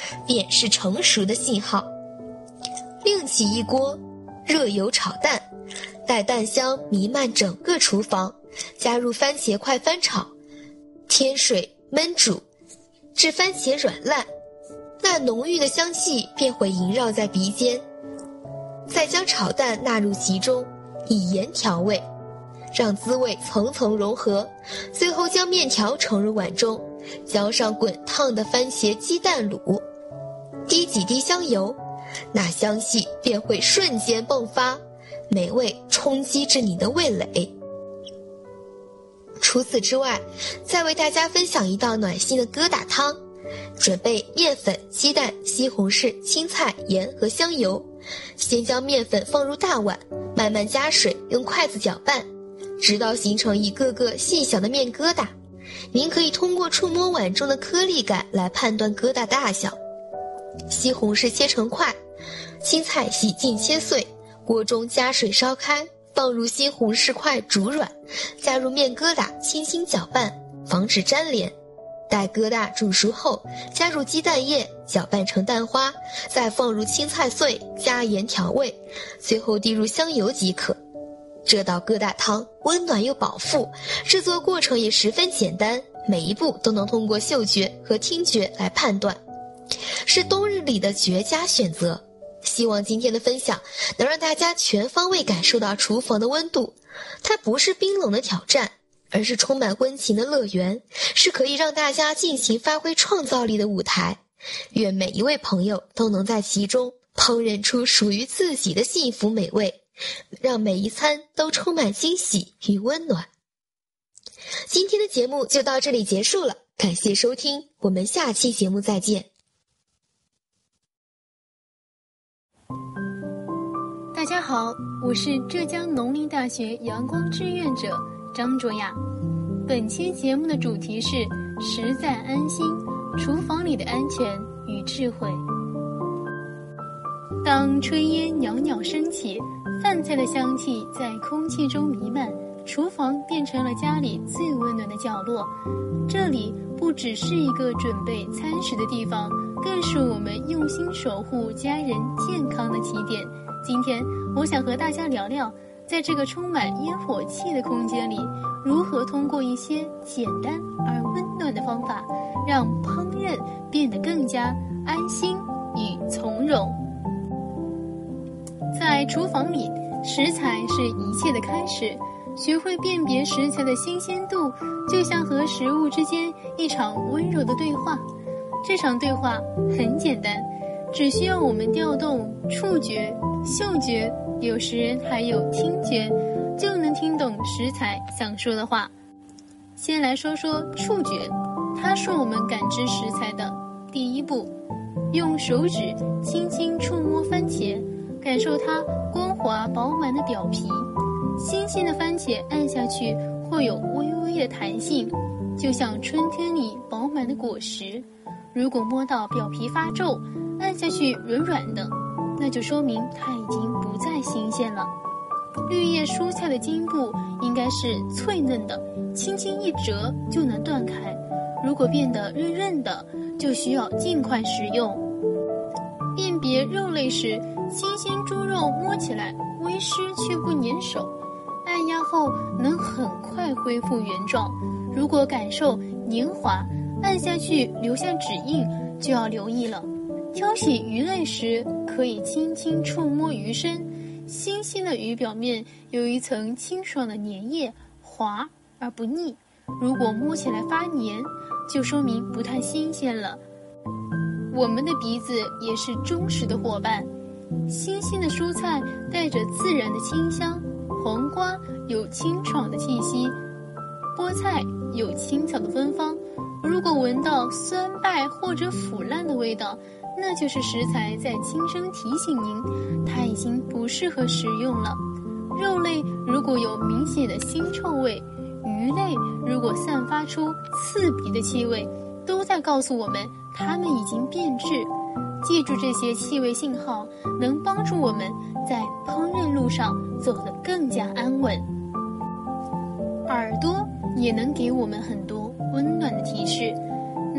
便是成熟的信号。另起一锅热油炒蛋，待蛋香弥漫整个厨房，加入番茄块翻炒，添水焖煮，至番茄软烂，那浓郁的香气便会萦绕在鼻尖。再将炒蛋纳入其中，以盐调味，让滋味层层融合，最后将面条盛入碗中，浇上滚烫的番茄鸡蛋卤，滴几滴香油，那香气便会瞬间迸发，美味冲击至你的味蕾。除此之外，再为大家分享一道暖心的疙瘩汤。准备面粉、鸡蛋、西红柿、青菜、盐和香油。先将面粉放入大碗，慢慢加水，用筷子搅拌，直到形成一个个细小的面疙瘩。您可以通过触摸碗中的颗粒感来判断疙瘩大小。西红柿切成块，青菜洗净切碎，锅中加水烧开，放入西红柿块煮软，加入面疙瘩，轻轻搅拌，防止粘连。待疙瘩煮熟后，加入鸡蛋液，搅拌成蛋花，再放入青菜碎，加盐调味，最后滴入香油即可。这道疙瘩汤温暖又饱腹，制作过程也十分简单，每一步都能通过嗅觉和听觉来判断，是冬日里的绝佳选择。希望今天的分享能让大家全方位感受到厨房的温度，它不是冰冷的挑战，而是充满温情的乐园，是可以让大家尽情发挥创造力的舞台。愿每一位朋友都能在其中烹饪出属于自己的幸福美味，让每一餐都充满惊喜与温暖。今天的节目就到这里结束了，感谢收听，我们下期节目再见。 大家好，我是浙江农林大学阳光志愿者张卓雅。本期节目的主题是实在安心，厨房里的安全与智慧。当炊烟袅袅升起，饭菜的香气在空气中弥漫，厨房变成了家里最温暖的角落。这里不只是一个准备餐食的地方，更是我们用心守护家人健康的起点。今天我想和大家聊聊，在这个充满烟火气的空间里，如何通过一些简单而温暖的方法，让烹饪变得更加安心与从容。在厨房里，食材是一切的开始，学会辨别食材的新鲜度，就像和食物之间一场温柔的对话。这场对话很简单，只需要我们调动触觉、嗅觉，有时还有听觉，就能听懂食材想说的话。先来说说触觉，它是我们感知食材的第一步。用手指轻轻触摸番茄，感受它光滑饱满的表皮。新鲜的番茄按下去会有微微的弹性，就像春天里饱满的果实。如果摸到表皮发皱，按下去软软的，那就说明它已经不再新鲜了。绿叶蔬菜的茎部应该是脆嫩的，轻轻一折就能断开。如果变得润润的，就需要尽快食用。辨别肉类时，新鲜猪肉摸起来微湿却不粘手，按压后能很快恢复原状。如果感受黏滑，按下去留下指印，就要留意了。挑选鱼类时，可以轻轻触摸鱼身，新鲜的鱼表面有一层清爽的粘液，滑而不腻。如果摸起来发黏，就说明不太新鲜了。我们的鼻子也是忠实的伙伴，新鲜的蔬菜带着自然的清香，黄瓜有清爽的气息，菠菜有青草的芬芳。如果闻到酸败或者腐烂的味道，那就是食材在轻声提醒您，它已经不适合食用了。肉类如果有明显的腥臭味，鱼类如果散发出刺鼻的气味，都在告诉我们它们已经变质。记住这些气味信号，能帮助我们在烹饪路上走得更加安稳。耳朵也能给我们很多温暖的提示，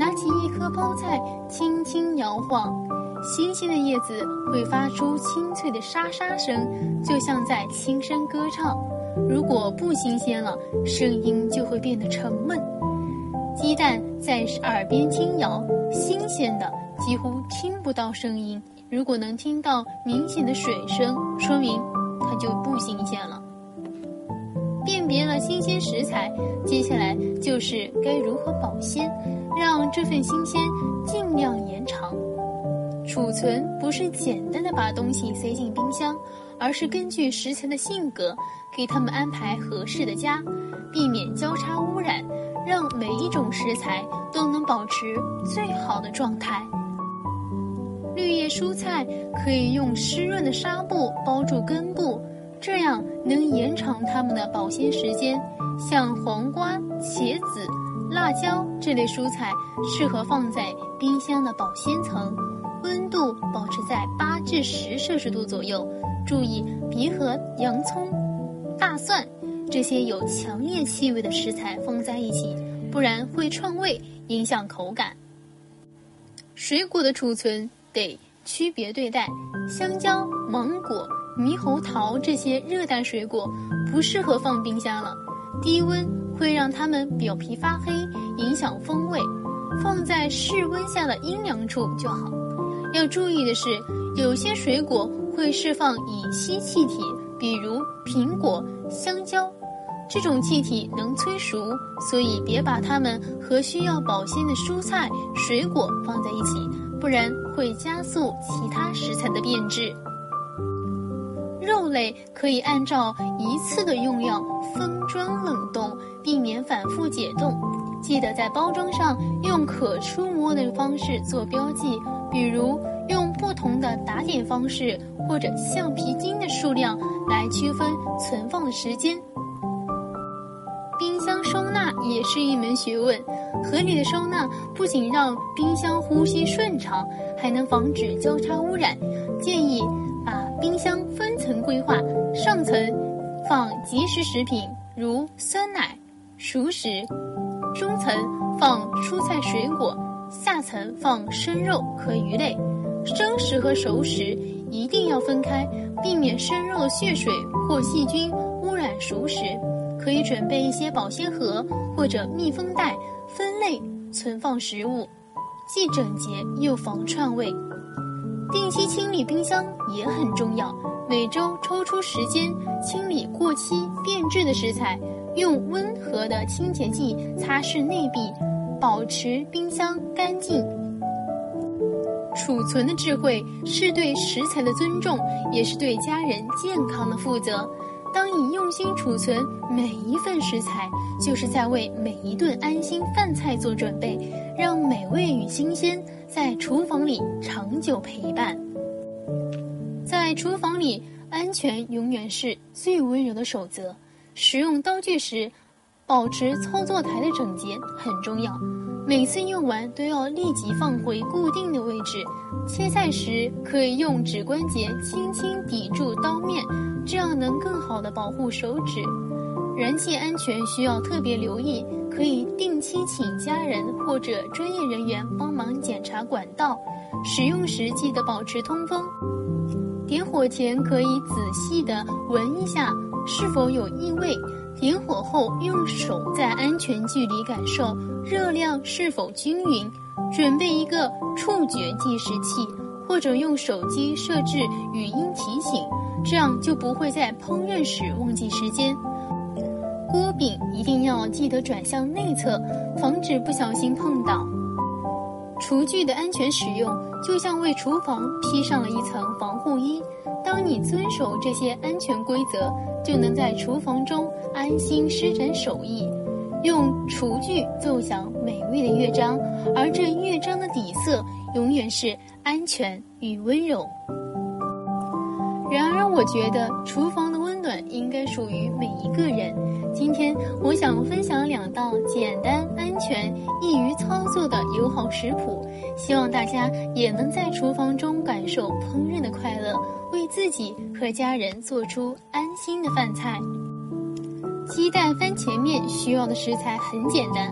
拿起一颗包菜，轻轻摇晃，新鲜的叶子会发出清脆的沙沙声，就像在轻声歌唱。如果不新鲜了，声音就会变得沉闷。鸡蛋在耳边轻摇，新鲜的几乎听不到声音，如果能听到明显的水声，说明它就不新鲜了。辨别了新鲜食材，接下来就是该如何保鲜，让这份新鲜尽量延长。储存不是简单的把东西塞进冰箱，而是根据食材的性格，给它们安排合适的家，避免交叉污染，让每一种食材都能保持最好的状态。绿叶蔬菜可以用湿润的纱布包住根部，这样能延长它们的保鲜时间。像黄瓜、茄子、辣椒这类蔬菜适合放在冰箱的保鲜层，温度保持在8至10摄氏度左右。注意别和洋葱、大蒜这些有强烈气味的食材放在一起，不然会串味，影响口感。水果的储存得区别对待，香蕉、芒果、猕猴桃这些热带水果不适合放冰箱了，低温会让它们表皮发黑，影响风味，放在室温下的阴凉处就好。要注意的是，有些水果会释放乙烯气体，比如苹果、香蕉，这种气体能催熟，所以别把它们和需要保鲜的蔬菜、水果放在一起，不然会加速其他食材的变质。肉类可以按照一次的用量分装冷冻，避免反复解冻。记得在包装上用可触摸的方式做标记，比如用不同的打点方式或者橡皮筋的数量来区分存放的时间。冰箱收纳也是一门学问，合理的收纳不仅让冰箱呼吸顺畅，还能防止交叉污染。建议把冰箱分层规划，上层放即食食品如酸奶、熟食，中层放蔬菜水果，下层放生肉和鱼类。生食和熟食一定要分开，避免生肉的血水或细菌污染熟食。可以准备一些保鲜盒或者密封袋，分类存放食物，既整洁又防串味。定期清理冰箱也很重要，每周抽出时间清理过期变质的食材，用温和的清洁剂擦拭内壁，保持冰箱干净。储存的智慧是对食材的尊重，也是对家人健康的负责。当你用心储存每一份食材，就是在为每一顿安心饭菜做准备，让美味与新鲜在厨房里长久陪伴。在厨房里，安全永远是最温柔的守则。使用刀具时，保持操作台的整洁很重要，每次用完都要立即放回固定的位置。切菜时可以用指关节轻轻抵住刀面，这样能更好地保护手指。燃气安全需要特别留意，可以定期请家人或者专业人员帮忙检查管道。使用时记得保持通风。点火前可以仔细地闻一下是否有异味，点火后用手在安全距离感受热量是否均匀。准备一个触觉计时器，或者用手机设置语音提醒，这样就不会在烹饪时忘记时间。锅柄一定要记得转向内侧，防止不小心碰倒。厨具的安全使用就像为厨房披上了一层防护衣，当你遵守这些安全规则，就能在厨房中安心施展手艺。用厨具奏响美味的乐章，而这乐章的底色永远是安全与温柔。然而我觉得厨房的温暖应该属于每一个人。今天我想分享2道简单、安全、易于操作的友好食谱，希望大家也能在厨房中感受烹饪的快乐，为自己和家人做出安心的饭菜。鸡蛋番茄面需要的食材很简单，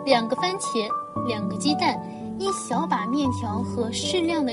2个番茄、2个鸡蛋、1小把面条和适量的